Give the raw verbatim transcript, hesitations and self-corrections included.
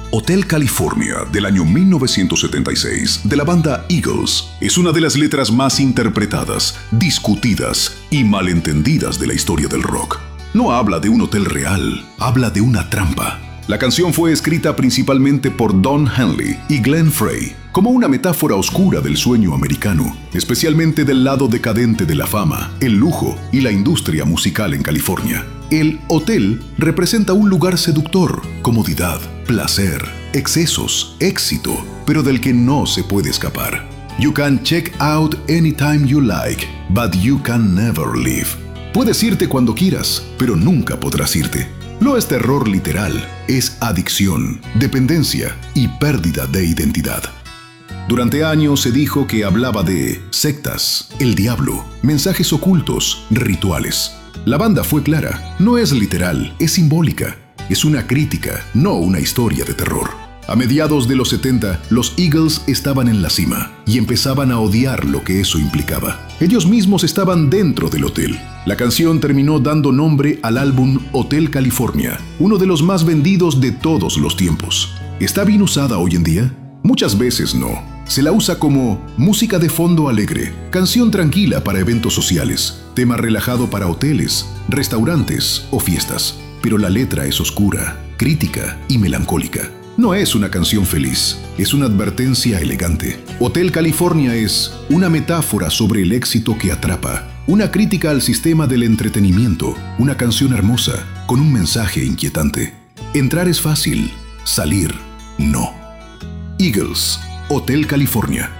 Hotel California, del año mil novecientos setenta y seis, de la banda Eagles, es una de las letras más interpretadas, discutidas y malentendidas de la historia del rock. No habla de un hotel real, habla de una trampa. La canción fue escrita principalmente por Don Henley y Glenn Frey como una metáfora oscura del sueño americano, especialmente del lado decadente de la fama, el lujo y la industria musical en California. El hotel representa un lugar seductor, comodidad, placer, excesos, éxito, pero del que no se puede escapar. You can check out anytime you like, but you can never leave. Puedes irte cuando quieras, pero nunca podrás irte. No es terror literal, es adicción, dependencia y pérdida de identidad. Durante años se dijo que hablaba de sectas, el diablo, mensajes ocultos, rituales. La banda fue clara, no es literal, es simbólica. Es una crítica, no una historia de terror. A mediados de los setenta, los Eagles estaban en la cima y empezaban a odiar lo que eso implicaba. Ellos mismos estaban dentro del hotel. La canción terminó dando nombre al álbum Hotel California, uno de los más vendidos de todos los tiempos. ¿Está bien usada hoy en día? Muchas veces no. Se la usa como música de fondo alegre, canción tranquila para eventos sociales, tema relajado para hoteles, restaurantes o fiestas. Pero la letra es oscura, crítica y melancólica. No es una canción feliz, es una advertencia elegante. Hotel California es una metáfora sobre el éxito que atrapa, una crítica al sistema del entretenimiento, una canción hermosa con un mensaje inquietante. Entrar es fácil, salir no. Eagles, Hotel California.